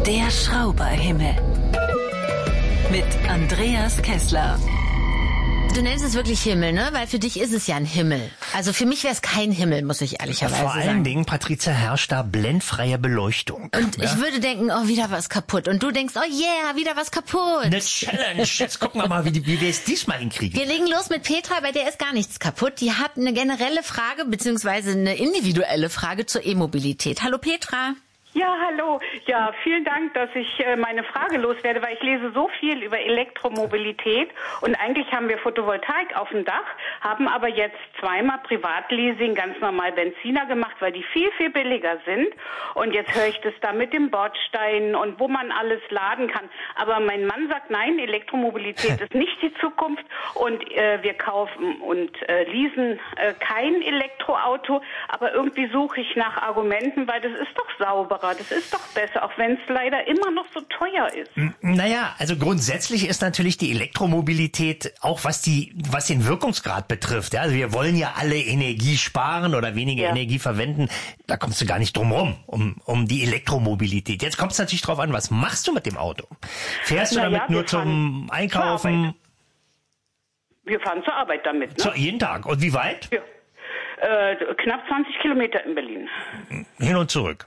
Der Schrauberhimmel. Mit Andreas Kessler. Du nennst es wirklich Himmel, ne? Weil für dich ist es ja ein Himmel. Also für mich wäre es kein Himmel, muss ich ehrlicherweise sagen. Vor allen Dingen, Patrizia, herrscht da blendfreie Beleuchtung. Und ich würde denken, oh, wieder was kaputt. Und du denkst, oh yeah, wieder was kaputt. Eine Challenge. Jetzt gucken wir mal, wie wir es diesmal hinkriegen. Wir legen los mit Petra, bei der ist gar nichts kaputt. Die hat eine generelle Frage, beziehungsweise eine individuelle Frage zur E-Mobilität. Hallo Petra. Ja, hallo. Ja, vielen Dank, dass ich meine Frage loswerde, weil ich lese so viel über Elektromobilität und eigentlich haben wir Photovoltaik auf dem Dach, haben aber jetzt zweimal Privatleasing ganz normal Benziner gemacht, weil die viel, viel billiger sind und jetzt höre ich das da mit dem Bordstein und wo man alles laden kann. Aber mein Mann sagt, nein, Elektromobilität ist nicht die Zukunft und wir kaufen und leasen kein Elektroauto, aber irgendwie suche ich nach Argumenten, weil das ist doch sauberer. Das ist doch besser, auch wenn es leider immer noch so teuer ist. Naja, also grundsätzlich ist natürlich die Elektromobilität auch was den Wirkungsgrad betrifft. Ja, also wir wollen ja alle Energie sparen oder weniger Energie verwenden. Da kommst du gar nicht drum rum, um die Elektromobilität. Jetzt kommt es natürlich drauf an, was machst du mit dem Auto? Fährst du damit nur zum Einkaufen? Wir fahren zur Arbeit damit, ne? Jeden Tag. Und wie weit? Ja. Knapp 20 Kilometer in Berlin. Hin und zurück?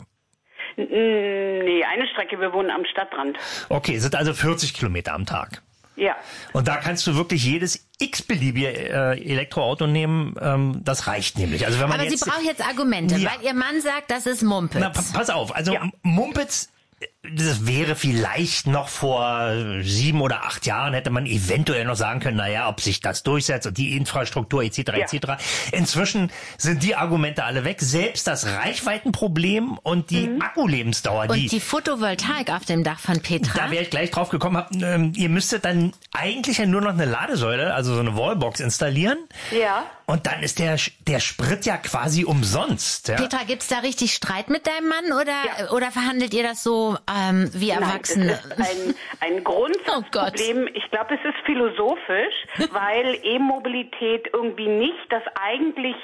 Nee, eine Strecke. Wir wohnen am Stadtrand. Okay, sind also 40 Kilometer am Tag. Ja. Und da kannst du wirklich jedes x-beliebige Elektroauto nehmen. Das reicht nämlich. Also wenn man aber sie braucht jetzt Argumente, weil ihr Mann sagt, das ist Mumpitz. Na, pass auf. Also Mumpitz, das wäre vielleicht noch vor 7 oder 8 Jahren hätte man eventuell noch sagen können, naja, ob sich das durchsetzt und die Infrastruktur etc. etc. Inzwischen sind die Argumente alle weg. Selbst das Reichweitenproblem und die Akkulebensdauer. Und die Photovoltaik auf dem Dach von Petra. Da wäre ich gleich drauf gekommen. Ihr müsstet dann eigentlich ja nur noch eine Ladesäule, also so eine Wallbox installieren. Ja. Und dann ist der Sprit ja quasi umsonst. Ja? Petra, gibt's da richtig Streit mit deinem Mann oder verhandelt ihr das so wie Erwachsene? Nein, das ist ein Grundsatzproblem. Ich glaube, es ist philosophisch, weil E-Mobilität irgendwie nicht das eigentliche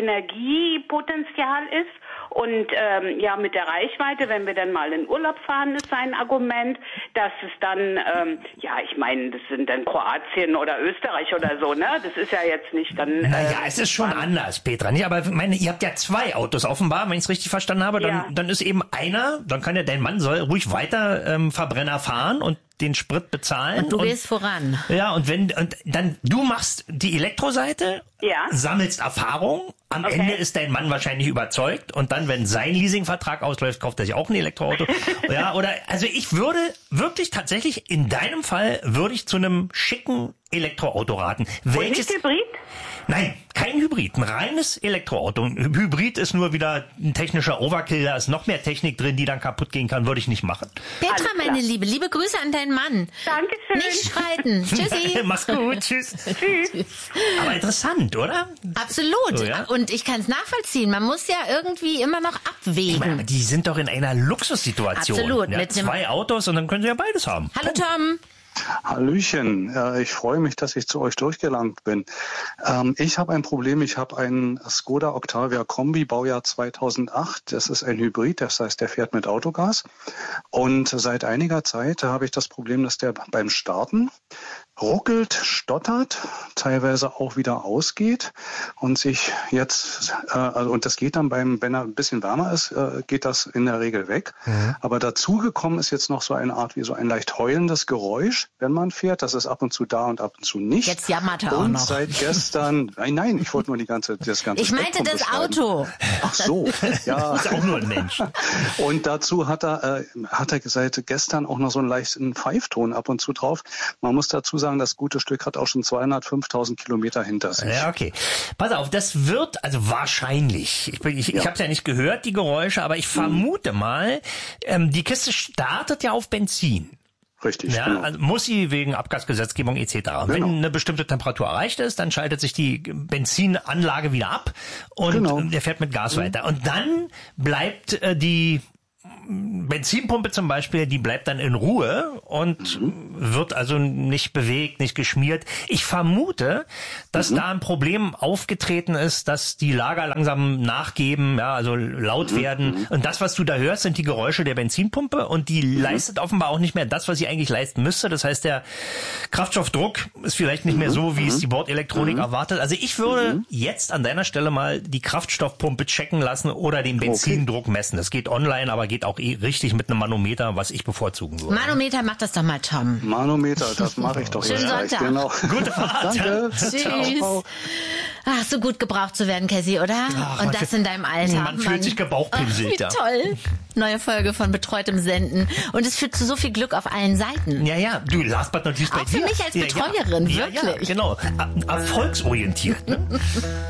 Energiepotenzial ist. Und mit der Reichweite, wenn wir dann mal in Urlaub fahren, ist ein Argument, dass es dann, ich meine, das sind dann Kroatien oder Österreich oder so, ne? Das ist ja jetzt nicht dann... Naja, es ist schon anders, Petra. Nee, aber ihr habt ja 2 Autos offenbar, wenn ich es richtig verstanden habe. Dann ist eben einer, dann kann ja dein Mann soll ruhig weiter Verbrenner fahren und den Sprit bezahlen. Und du gehst voran. Ja, und dann du machst die Elektroseite, sammelst Erfahrung, am Ende ist dein Mann wahrscheinlich überzeugt und dann, wenn sein Leasingvertrag ausläuft, kauft er sich auch ein Elektroauto. Also ich würde wirklich tatsächlich, in deinem Fall, würde ich zu einem schicken Elektroauto raten. Welches Hybrid? Nein, kein Hybrid, ein reines Elektroauto. Ein Hybrid ist nur wieder ein technischer Overkill, da ist noch mehr Technik drin, die dann kaputt gehen kann, würde ich nicht machen. Petra, meine liebe Grüße an deinen Mann. Dankeschön. Nicht streiten. Tschüssi. Mach's gut, tschüss. Tschüss. Aber interessant, oder? Absolut. So, ja? Und ich kann es nachvollziehen. Man muss ja irgendwie immer noch abwägen. Ich meine, aber die sind doch in einer Luxussituation. Absolut. Ja, mit 2 Autos und dann können sie ja beides haben. Hallo Tom. Hallöchen, ich freue mich, dass ich zu euch durchgelangt bin. Ich habe ein Problem, ich habe einen Skoda Octavia Kombi, Baujahr 2008. Das ist ein Hybrid, das heißt, der fährt mit Autogas. Und seit einiger Zeit habe ich das Problem, dass der beim Starten ruckelt, stottert, teilweise auch wieder ausgeht und sich jetzt, und das geht dann wenn er ein bisschen wärmer ist, geht das in der Regel weg. Mhm. Aber dazugekommen ist jetzt noch so eine Art wie so ein leicht heulendes Geräusch, wenn man fährt. Das ist ab und zu da und ab und zu nicht. Jetzt jammert er auch und noch. Und seit gestern, nein, ich wollte nur das ganze Ich meinte das Auto. Ach so, ja. Ist auch nur ein Mensch. Und dazu hat er seit gestern auch noch so einen leichten Pfeifton ab und zu drauf. Man muss dazu sagen, das gute Stück hat auch schon 205.000 Kilometer hinter sich. Ja, okay. Pass auf, das wird, also wahrscheinlich, ich habe es ja nicht gehört, die Geräusche, aber ich vermute mal, die Kiste startet ja auf Benzin. Richtig, ja, genau. Also muss sie wegen Abgasgesetzgebung etc. Genau. Wenn eine bestimmte Temperatur erreicht ist, dann schaltet sich die Benzinanlage wieder ab und der fährt mit Gas weiter. Und dann bleibt Benzinpumpe zum Beispiel, die bleibt dann in Ruhe und wird also nicht bewegt, nicht geschmiert. Ich vermute, dass da ein Problem aufgetreten ist, dass die Lager langsam nachgeben, ja, also laut werden. Und das, was du da hörst, sind die Geräusche der Benzinpumpe und die leistet offenbar auch nicht mehr das, was sie eigentlich leisten müsste. Das heißt, der Kraftstoffdruck ist vielleicht nicht mehr so, wie es die Bordelektronik erwartet. Also ich würde jetzt an deiner Stelle mal die Kraftstoffpumpe checken lassen oder den Benzindruck messen. Das geht online, aber geht auch richtig mit einem Manometer, was ich bevorzugen würde. Manometer, mach das doch mal, Tom. Manometer, das mache ich doch. Schönen Sonntag. Genau. Gute Fahrt. Danke. Tschüss. Ciao. Ach, so gut gebraucht zu werden, Cassie, oder? Ach, und das in deinem Alter. Man fühlt sich gebauchpinselt. Wie toll. Neue Folge von Betreutem Senden. Und es führt zu so viel Glück auf allen Seiten. Ja, du, last but not least bei Auch für dir. mich als Betreuerin, ja, wirklich. Ja, genau. Erfolgsorientiert. Ne?